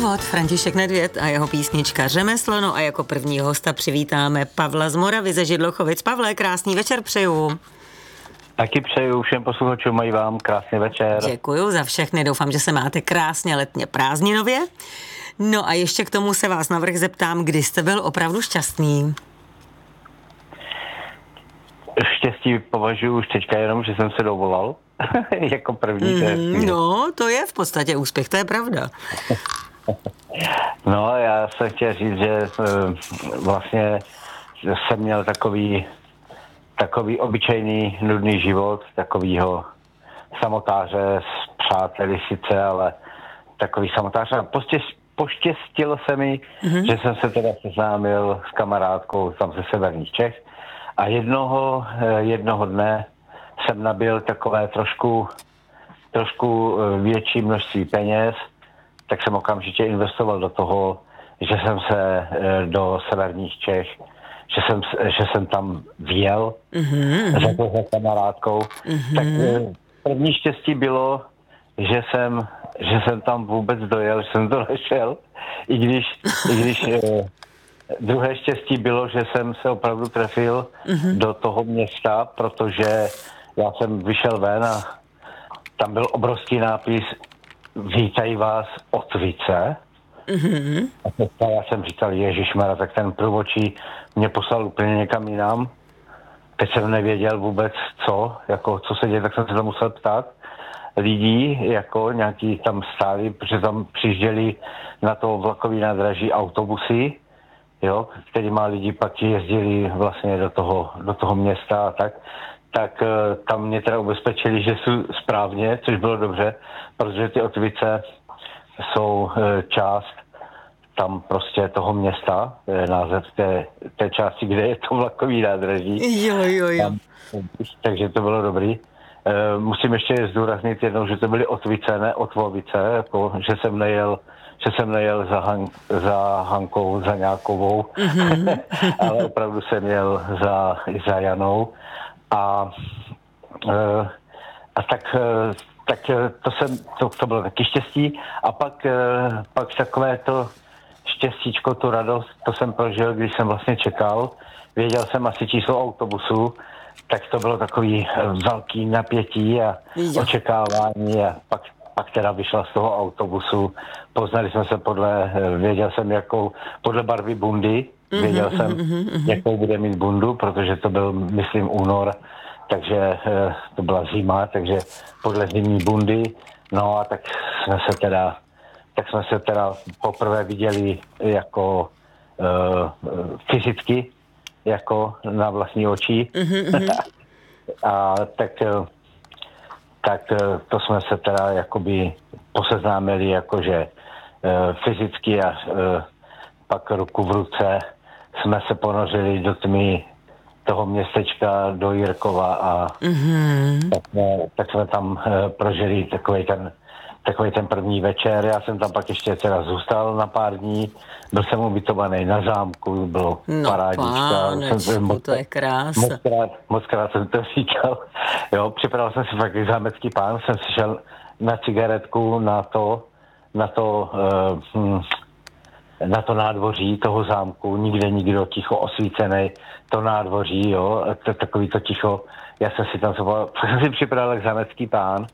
Úvod František Nedvěd a jeho písnička Řemeslo. No a jako první hosta přivítáme Pavla z Moravy ze Židlochovic. Pavle, krásný večer přeju. Taky přeju všem posluchačům, mají vám krásný večer. Děkuju za všechny, doufám, že se máte krásně letně prázdninově. No a ještě k tomu se vás navrch zeptám, kdy jste byl opravdu šťastný? Štěstí považuji už teďka jenom, že jsem se dovolal jako první. No, to je v podstatě úspěch, to je pravda. No, já jsem chtěl říct, že vlastně jsem měl takový obyčejný, nudný život, takovýho samotáře s přáteli sice, ale takový samotář. A poštěstilo se mi, že jsem se teda seznámil s kamarádkou tam ze severních Čech a jednoho dne jsem nabil takové trošku větší množství peněz, tak jsem okamžitě investoval do toho, že jsem se do severních Čech, že jsem tam vjel za kamarádkou. Tak první štěstí bylo, že jsem tam vůbec dojel, že jsem to nešel, i když druhé štěstí bylo, že jsem se opravdu trefil do toho města, protože já jsem vyšel ven a tam byl obrovský nápis Vítají vás Otvice. A já jsem říkal, ježišmarja, tak ten průvodčí mě poslal úplně někam jinam. Teď jsem nevěděl vůbec co se děje, tak jsem se tam musel ptát lidí, jako nějaký tam stáli, protože tam přijížděli na to vlakový nádraží autobusy, jo, kterýma lidi pak jezdili vlastně do toho města a tak tam mě teda ubezpečili, že jsou správně, což bylo dobře, protože ty Otvice jsou část tam prostě toho města, to je název té části, kde je to vlakový nádraží. Jo. Takže to bylo dobrý. Musím ještě zdůraznit jednou, že to byly Otvice, ne Otvovice, jako, že jsem nejel za Hankou, za Nějakovou, ale opravdu jsem jel za Janou. A tak to bylo taky štěstí. A pak takové to štěstíčko, tu radost, to jsem prožil, když jsem vlastně čekal. Věděl jsem asi číslo autobusu, tak to bylo takový velký napětí a očekávání a pak teda vyšla z toho autobusu. Poznali jsme se věděl jsem podle barvy bundy, věděl jsem, jakou bude mít bundu, protože to byl, myslím, únor, takže to byla zima, takže podle zimní bundy, no a tak jsme se teda poprvé viděli jako fyzicky, jako na vlastní oči. A tak to jsme se teda jakoby poseznámili jakože fyzicky a pak ruku v ruce jsme se ponořili do tmy toho městečka do Jirkova a tak jsme tam prožili takový ten první večer. Já jsem tam pak ještě teda zůstal na pár dní. Byl jsem ubytovaný na zámku, bylo parádička. To je krása. Mockrát jsem to říkal. Jo, připravil jsem si fakt zámecký pán, jsem si šel na cigaretku na to nádvoří toho zámku, nikdo ticho osvícený, to nádvoří, jo, takový to ticho. Já jsem si tam jsem si připravil jak zámecký pán.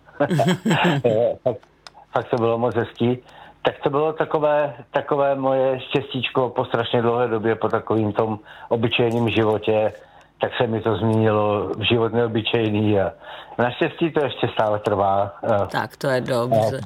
Fakt to bylo moc hezký. Tak to bylo takové moje štěstíčko po strašně dlouhé době, po takovým tom obyčejným životě, tak se mi to změnilo v život neobyčejný a naštěstí to ještě stále trvá. Tak to je dobře.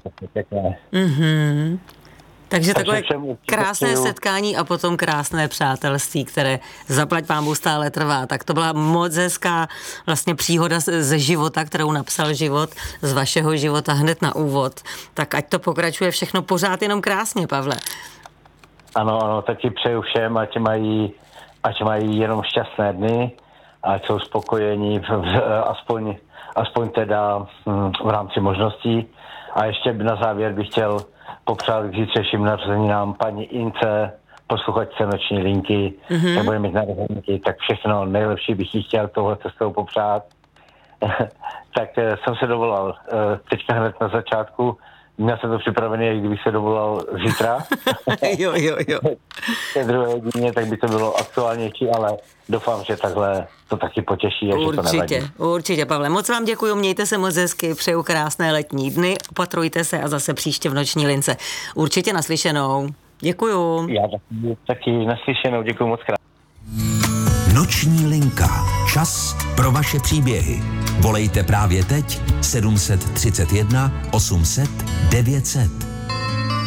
Takže takové krásné setkání a potom krásné přátelství, které zaplať pánbůh stále trvá. Tak to byla moc hezká vlastně příhoda ze života, kterou napsal život, z vašeho života hned na úvod. Tak ať to pokračuje všechno pořád jenom krásně, Pavle. Ano, taky přeju všem, ať mají jenom šťastné dny, ať jsou spokojení, aspoň teda v rámci možností. A ještě na závěr bych chtěl popřát k zítřejším narozeninám paní Ince, posluchačce Noční linky, tak bude mít narozeniny, tak všechno nejlepší bych jí chtěl tohle cestou popřát. Tak jsem se dovolal teďka hned na začátku Měl jsem to připravené, jak kdybych se dovolal zítra. Jo. V druhé hodině, tak by to bylo aktuálnější, ale doufám, že takhle to taky potěší a že to nevadí. Určitě, Pavle. Moc vám děkuju, mějte se moc hezky, přeju krásné letní dny, opatrujte se a zase příště v Noční lince. Určitě naslyšenou. Děkuju. Já taky naslyšenou, děkuju moc krát. Noční linka. Čas pro vaše příběhy. Volejte právě teď 731 800 900.